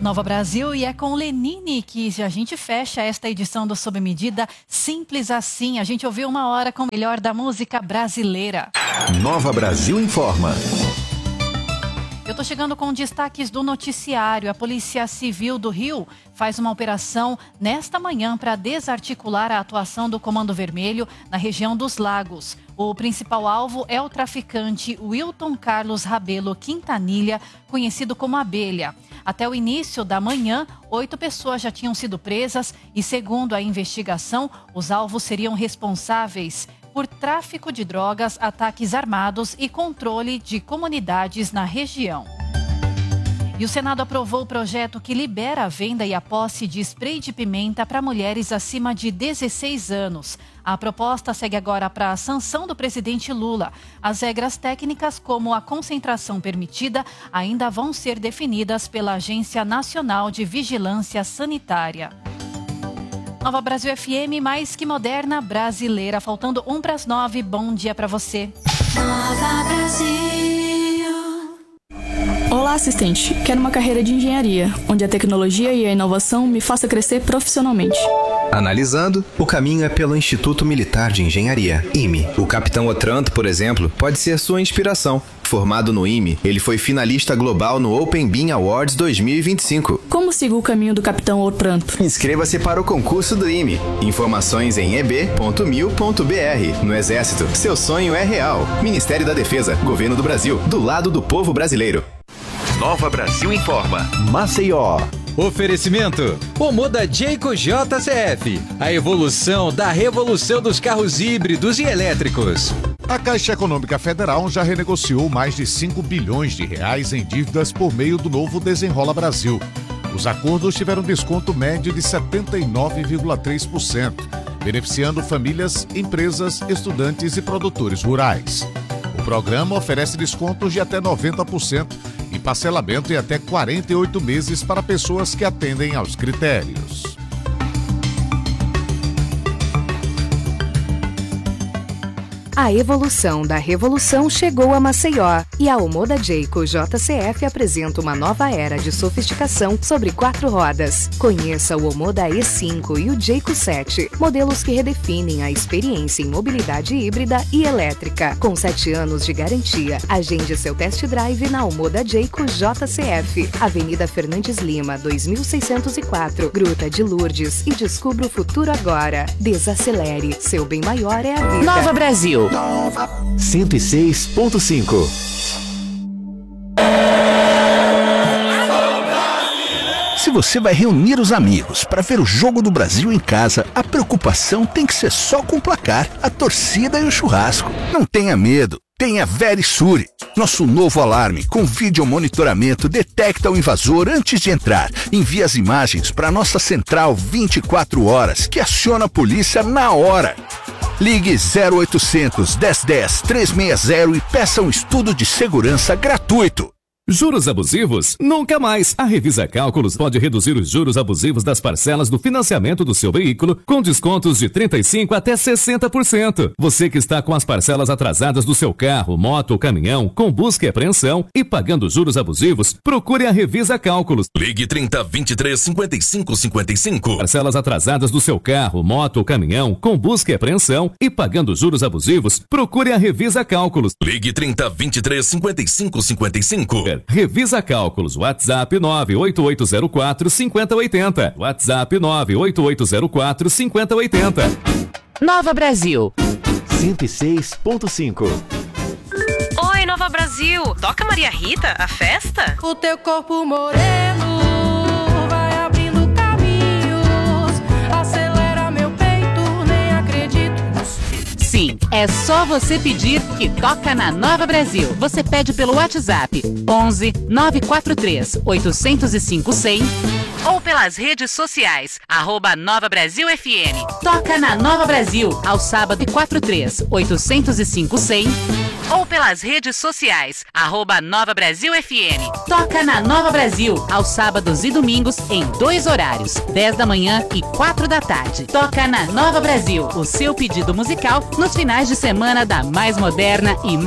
Nova Brasil, e é com Lenine que a gente fecha esta edição do Sob Medida. Simples assim, a gente ouviu uma hora com o melhor da música brasileira. Nova Brasil informa. Eu estou chegando com destaques do noticiário. A Polícia Civil do Rio faz uma operação nesta manhã para desarticular a atuação do Comando Vermelho na região dos Lagos. O principal alvo é o traficante Wilton Carlos Rabelo Quintanilha, conhecido como Abelha. Até o início da manhã, 8 pessoas já tinham sido presas e, segundo a investigação, os alvos seriam responsáveis por tráfico de drogas, ataques armados e controle de comunidades na região. E o Senado aprovou o projeto que libera a venda e a posse de spray de pimenta para mulheres acima de 16 anos. A proposta segue agora para a sanção do presidente Lula. As regras técnicas, como a concentração permitida, ainda vão ser definidas pela Agência Nacional de Vigilância Sanitária. Nova Brasil FM, mais que moderna, brasileira. Faltando 8:50. Bom dia para você. Nova Brasil. Olá, assistente. Quero uma carreira de engenharia, onde a tecnologia e a inovação me faça crescer profissionalmente. Analisando, o caminho é pelo Instituto Militar de Engenharia, IME. O capitão Otranto, por exemplo, pode ser sua inspiração. Formado no IME, ele foi finalista global no Open Bean Awards 2025. Como sigo o caminho do capitão Otranto? Inscreva-se para o concurso do IME. Informações em eb.mil.br. No Exército, seu sonho é real. Ministério da Defesa, Governo do Brasil, do lado do povo brasileiro. Nova Brasil informa. Maceió. Oferecimento: Omoda Jayco JCF, a evolução da revolução dos carros híbridos e elétricos. A Caixa Econômica Federal já renegociou mais de 5 bilhões de reais em dívidas por meio do novo Desenrola Brasil. Os acordos tiveram desconto médio de 79,3%, beneficiando famílias, empresas, estudantes e produtores rurais. O programa oferece descontos de até 90% e parcelamento em até 48 meses para pessoas que atendem aos critérios. A evolução da revolução chegou a Maceió e a Omoda Jayco JCF apresenta uma nova era de sofisticação sobre 4 rodas. Conheça o Omoda E5 e o Jayco 7, modelos que redefinem a experiência em mobilidade híbrida e elétrica. Com 7 anos de garantia, agende seu test drive na Omoda Jayco JCF, Avenida Fernandes Lima, 2604, Gruta de Lourdes, e descubra o futuro agora. Desacelere, seu bem maior é a vida. Nova Brasil 106.5. Se você vai reunir os amigos para ver o Jogo do Brasil em casa, a preocupação tem que ser só com o placar, a torcida e o churrasco. Não tenha medo. Tenha Verisure. Nosso novo alarme com vídeo monitoramento detecta o invasor antes de entrar. Envia as imagens para nossa central 24 horas, que aciona a polícia na hora. Ligue 0800 1010 360 e peça um estudo de segurança gratuito. Juros abusivos? Nunca mais! A Revisa Cálculos pode reduzir os juros abusivos das parcelas do financiamento do seu veículo com descontos de 35% até 60%. Você que está com as parcelas atrasadas do seu carro, moto ou caminhão, com busca e apreensão e pagando juros abusivos, procure a Revisa Cálculos. Ligue 3023 5555. Parcelas atrasadas do seu carro, moto ou caminhão, com busca e apreensão e pagando juros abusivos, procure a Revisa Cálculos. Ligue 3023 5555. Revisa Cálculos, WhatsApp 98804 5080. WhatsApp 98804 5080. Nova Brasil 106.5. Oi, Nova Brasil. Toca Maria Rita, a festa? O teu corpo moreno vai abrindo caminhos, acelera meu peito, nem acredito. Sim, é só você pedir que toca na Nova Brasil. Você pede pelo WhatsApp 11 943 805 100 ou pelas redes sociais @Nova Brasil FM. Toca na Nova Brasil ao sábado 43 805 100 ou pelas redes sociais @Nova Brasil FM. Toca na Nova Brasil aos sábados e domingos em 2 horários, 10 da manhã e 4 da tarde. Toca na Nova Brasil, o seu pedido musical nos finais de semana da mais moderna e